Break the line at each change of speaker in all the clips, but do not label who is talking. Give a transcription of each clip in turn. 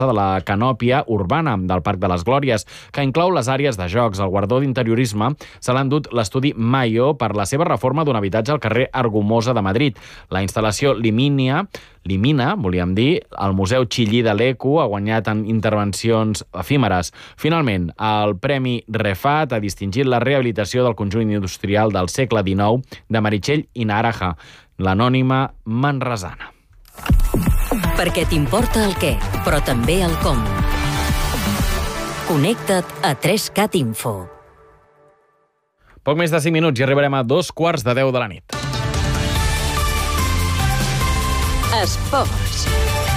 de la canòpia urbana del Parc de les Glòries, que inclou les àrees de jocs. El guardó d'interiorisme se l'ha endut l'estudi Mayo per la seva reforma d'un habitatge al carrer Argumosa de Madrid. La instal·lació Limina, volíem dir, el Museu Chillí de l'Eco ha guanyat en intervencions efímeres. Finalment, el Premi Refat ha distingit la rehabilitació del conjunt industrial del segle XIX de Meritxell i Naraja, l'anònima manresana.
Perquè t'importa el què, però també el com. Connecta't a 3CAT Info.
Poc més de 5 minuts i arribarem a 9:45 de la nit.
Esports.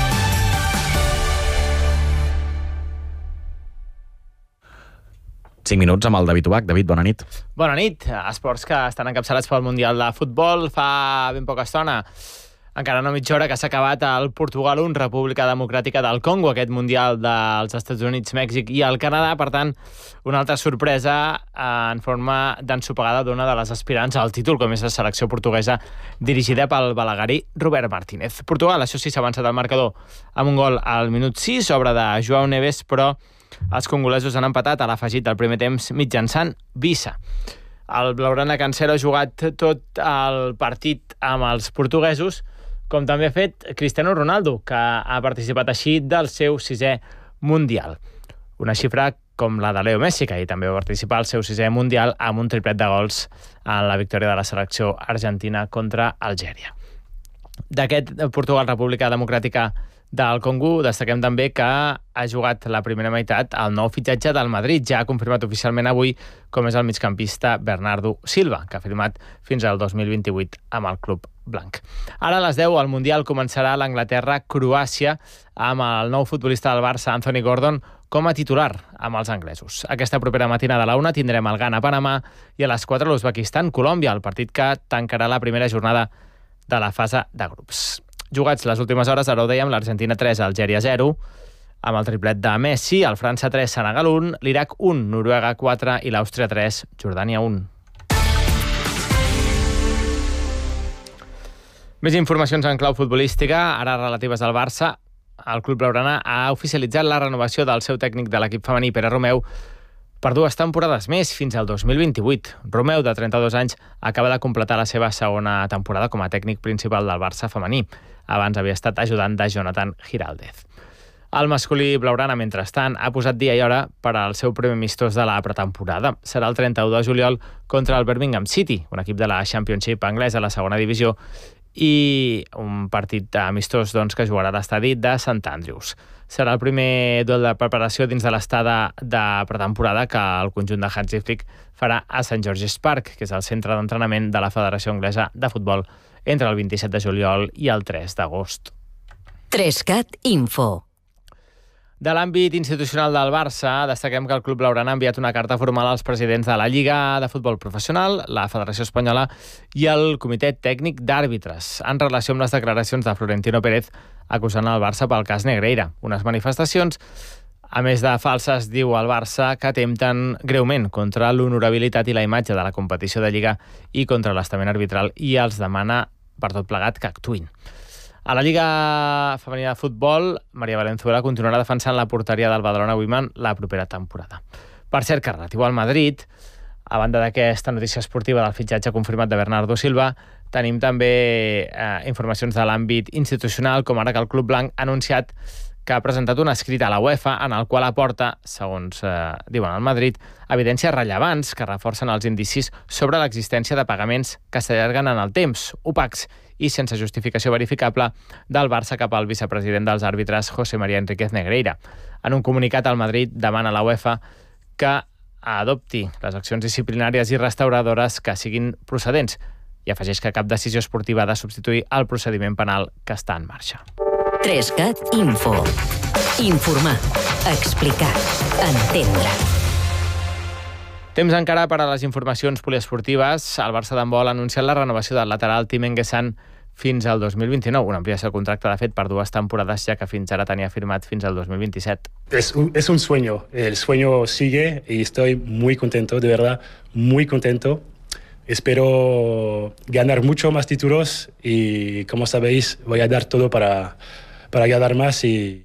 Cinc minuts amb el David Ubach. David, bona nit.
Bona nit. Esports que estan encapçalats pel Mundial de Futbol. Fa ben poca estona, encara no mitja hora, que s'ha acabat el Portugal 1, República Democràtica del Congo, aquest Mundial dels Estats Units, Mèxic i el Canadà. Per tant, una altra sorpresa en forma d'ensopegada d'una de les aspirants al títol, com és la selecció portuguesa dirigida pel balaguerí Robert Martínez. Portugal, això sí, s'ha avançat al marcador amb un gol al minut 6, obra de Joao Neves, però els congolesos han empatat a l'afegit del primer temps mitjançant Vissa. El blaugrana Cancelo ha jugat tot el partit amb els portuguesos, com també ha fet Cristiano Ronaldo, que ha participat així del seu 6è Mundial. Una xifra com la de Leo Messi, que ahir també va participar al seu 6è Mundial amb un triplet de gols en la victòria de la selecció argentina contra Algèria. D'aquest Portugal-República Democràtica del Congo destaquem també que ha jugat la primera meitat el nou fitxatge del Madrid, ja ha confirmat oficialment avui, com és el migcampista Bernardo Silva, que ha firmat fins al 2028 amb el club blanc. Ara a les 10 al Mundial començarà l'Anglaterra-Croàcia amb el nou futbolista del Barça, Anthony Gordon, com a titular amb els anglesos. Aquesta propera matinada a la 1 tindrem el Ghana-Panamà i a les 4 l'Uzbekistan-Colòmbia, el partit que tancarà la primera jornada de la fase de grups. Jugats les últimes hores, ara ho dèiem, l'Argentina 3, Algèria 0, amb el triplet de Messi, el França 3, Senegal 1, l'Iraq 1, Noruega 4 i l'Àustria 3, Jordània 1. Més informacions en clau futbolística, ara relatives al Barça. El club blaugrana ha oficialitzat la renovació del seu tècnic de l'equip femení, Pere Romeu, per 2 temporades més, fins al 2028. Romeu, de 32 anys, acaba de completar la seva segona temporada com a tècnic principal del Barça femení. Abans havia estat ajudant de Jonathan Giraldez. El masculí blaugrana, mentrestant, ha posat dia i hora per al seu primer amistós de la pretemporada. Serà el 31 de juliol contra el Birmingham City, un equip de la Championship anglesa, la segona divisió, i un partit amistós que jugarà a l'estadi de St. Andrews. Serà el primer duel de preparació dins de l'estada de pretemporada que el conjunt de Hansi Flick farà a St. George's Park, que és el centre d'entrenament de la Federació Anglesa de Futbol, entre el 27 de juliol i el 3 d'agost.
3CAT Info.
De l'àmbit institucional del Barça, destaquem que el club blaugrana ha enviat una carta formal als presidents de la Lliga de Futbol Professional, la Federació Espanyola i el Comitè Tècnic d'Àrbitres, en relació amb les declaracions de Florentino Pérez acusant el Barça pel cas Negreira. Unes manifestacions, a més de falses, diu el Barça, que atempten greument contra l'honorabilitat i la imatge de la competició de Lliga i contra l'estament arbitral, i els demana per tot plegat que actuïn. A la Lliga Femenina de Futbol, Maria Valenzuela continuarà defensant la porteria del Badalona Women la propera temporada. Per cert, que relatiu al Madrid, a banda d'aquesta notícia esportiva del fitxatge confirmat de Bernardo Silva, tenim també informacions de l'àmbit institucional, com ara que el Club Blanc ha anunciat que ha presentat un escrit a la UEFA en el qual aporta, segons diuen al Madrid, evidències rellevants que reforcen els indicis sobre l'existència de pagaments que s'allarguen en el temps, opacs i sense justificació verificable, del Barça cap al vicepresident dels àrbitres José María Enríquez Negreira. En un comunicat, el Madrid demana a la UEFA que adopti les accions disciplinàries i restauradores que siguin procedents i afegeix que cap decisió esportiva ha de substituir el procediment penal que està en marxa.
3CAT Info. Informar, explicar, entendre.
Temps encara per a les informacions poliesportives. El Barça d'handbol ha anunciat la renovació del lateral Tim Enguessan fins al 2029, una ampliació de contracte, de fet, per 2 temporades, ja que fins ara tenia firmat fins al 2027.
Es un sueño, el sueño sigue y estoy muy contento, de verdad, muy contento. Espero ganar mucho más títulos y, como sabéis, voy a dar todo para ganar más y